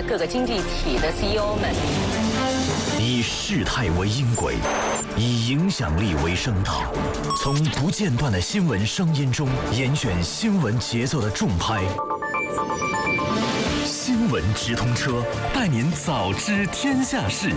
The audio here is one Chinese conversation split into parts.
各个经济体的 CEO 们。 以事态为音轨，以影响力为声道，从不间断的新闻声音中严选新闻节奏的重拍。新闻直通车，带您早知天下事。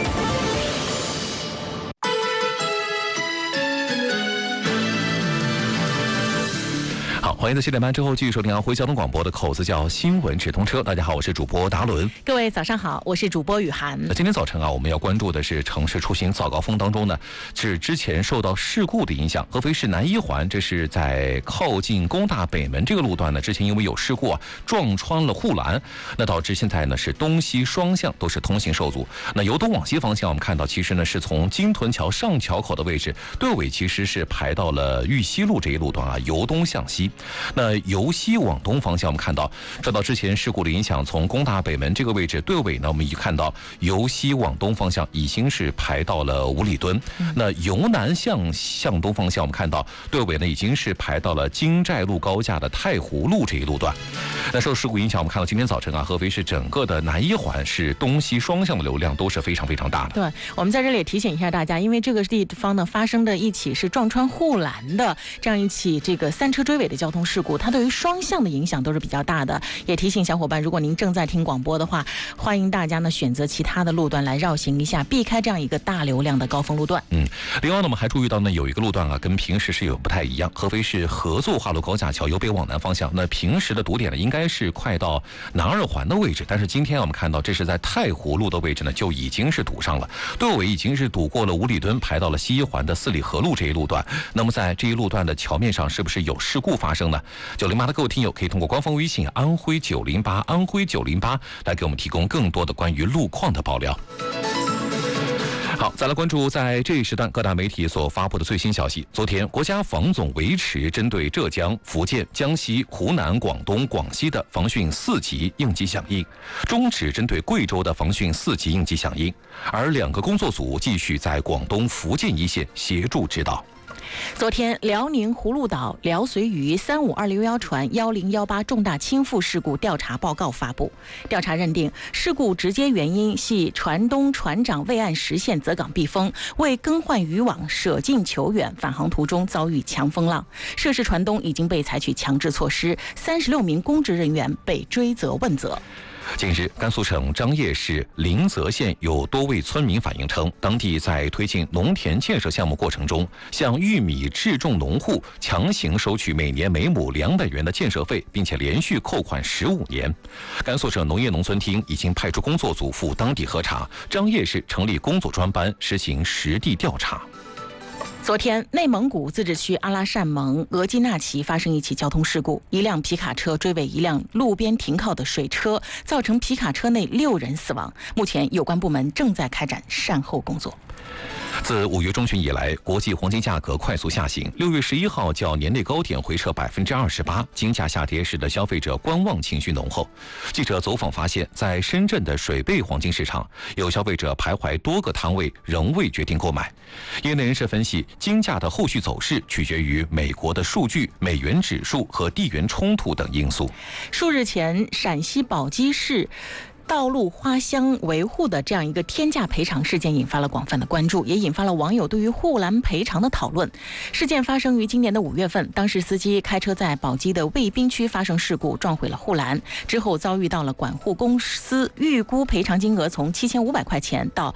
好，欢迎在7点半之后继续收听安徽交通广播的口子叫新闻直通车。大家好，我是主播达伦。 各位早上好，我是主播雨涵。 那今天早晨我们要关注的是城市出行早高峰当中呢，是之前受到事故的影响。合肥市南一环，这是在靠近工大北门这个路段呢，之前因为有事故撞穿了护栏，那导致现在呢是东西双向都是通行受阻。那由东往西方向，我们看到其实呢是从金屯桥上桥口的位置，队尾其实是排到了玉溪路这一路段由东向西。那由西往东方向，我们看到受到之前事故的影响，从工大北门这个位置，队尾呢我们一看到由西往东方向已经是排到了五里墩。那由南向东方向，我们看到队尾呢已经是排到了京寨路高架的太湖路这一路段。那受事故影响，我们看到今天早晨合肥市整个的南一环是东西双向的流量都是非常非常大的。 对，我们在这里也提醒一下大家，因为这个地方呢发生的一起是撞穿护栏的这样一起这个三车追尾的交通事故，它对于双向的影响都是比较大的。也提醒小伙伴，如果您正在听广播的话，欢迎大家呢选择其他的路段来绕行一下，避开这样一个大流量的高峰路段。 另外呢，我们还注意到呢有一个路段跟平时是有不太一样。合肥市合作化路高架桥由北往南方向，那平时的堵点呢应该是快到南二环的位置，但是今天我们看到这是在太湖路的位置呢就已经是堵上了，队尾已经是堵过了五里墩，排到了西一环的四里河路这一路段。那么在这一路段的桥面上是不是有事故发生呢？908的各位听友可以通过官方微信安徽908安徽908来给我们提供更多的关于路况的爆料。好，再来关注在这一时段各大媒体所发布的最新消息。昨天，国家防总维持针对浙江、福建、江西、湖南、广东、广西的防汛4级应急响应，终止针对贵州的防汛4级应急响应，而2个工作组继续在广东、福建一线协助指导。 昨天，辽宁葫芦岛辽绥渝35261船1018重大倾覆事故调查报告发布。调查认定，事故直接原因系船东船长未按时限择港避风，未更换渔网舍近求远，返航途中遭遇强风浪。涉事船东已经被采取强制措施，36名公职人员被追责问责。 近日，甘肃省张掖市临泽县有多位村民反映称，当地在推进农田建设项目过程中，向玉米制种农户强行收取每年每亩200元的建设费，并且连续扣款15年。甘肃省农业农村厅已经派出工作组赴当地核查，张掖市成立工作专班实行实地调查。 昨天，内蒙古自治区阿拉善盟额济纳旗发生一起交通事故，一辆皮卡车追尾一辆路边停靠的水车，造成皮卡车内6人死亡。目前，有关部门正在开展善后工作。 自5月中旬以来，国际黄金价格快速下行。6月11号较年内高点回撤28%，金价下跌使得消费者观望情绪浓厚。记者走访发现，在深圳的水贝黄金市场，有消费者徘徊多个摊位，仍未决定购买。业内人士分析，金价的后续走势取决于美国的数据、美元指数和地缘冲突等因素。 数日前，陕西宝鸡市道路花箱维护的这样一个天价赔偿事件引发了广泛的关注，也引发了网友对于护栏赔偿的讨论。事件发生于今年的5月份，当时司机开车在宝鸡的渭滨区发生事故，撞毁了护栏，之后遭遇到了管护公司预估赔偿金额从7500块钱到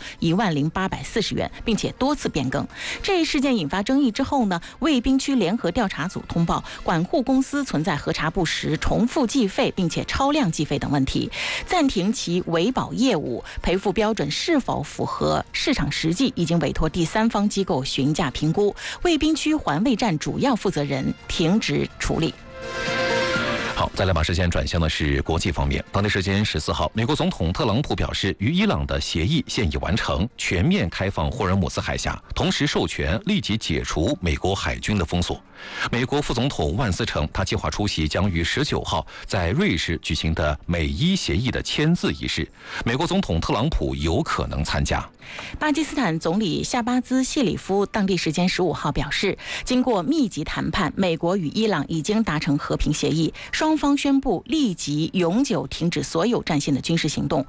10840元，并且多次变更。这一事件引发争议之后呢，渭滨区联合调查组通报管护公司存在核查不实、重复计费并且超量计费等问题，暂停其维保业务，赔付标准是否符合市场实际，已经委托第三方机构询价评估，渭滨区环卫站主要负责人停职处理。 好，再来把视线转向的是国际方面。当地时间14号，美国总统特朗普表示，与伊朗的协议现已完成，全面开放霍尔姆斯海峡，同时授权立即解除美国海军的封锁。美国副总统万斯称，他计划出席将于19号在瑞士举行的美伊协议的签字仪式，美国总统特朗普有可能参加。 巴基斯坦总理夏巴兹·谢里夫当地时间15号表示，经过密集谈判，美国与伊朗已经达成和平协议，双方宣布立即永久停止所有战线的军事行动。